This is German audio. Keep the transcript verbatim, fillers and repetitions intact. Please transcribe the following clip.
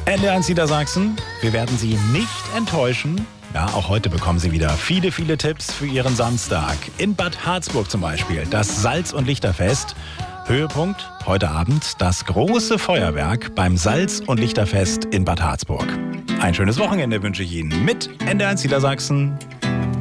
N D R eins Niedersachsen, wir werden Sie nicht enttäuschen. Ja, auch heute bekommen Sie wieder viele, viele Tipps für Ihren Samstag. In Bad Harzburg zum Beispiel, das Salz- und Lichterfest. Höhepunkt heute Abend das große Feuerwerk beim Salz- und Lichterfest in Bad Harzburg. Ein schönes Wochenende wünsche ich Ihnen mit N D R eins Niedersachsen.